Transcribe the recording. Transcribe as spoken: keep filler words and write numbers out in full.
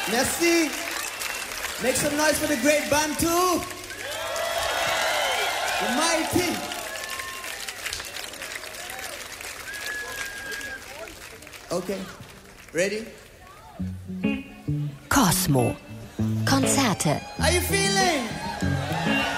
Merci. Make some noise for the great Bantu. The mighty. Okay. Ready? Cosmo. Konzerte. How you feeling?